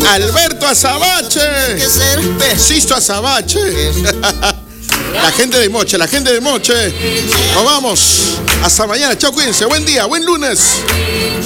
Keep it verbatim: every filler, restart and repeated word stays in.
Alberto Azabache. Sisto Azabache. La gente de Moche, la gente de Moche. Nos vamos. Hasta mañana. Chao, cuídense. Buen día, buen lunes.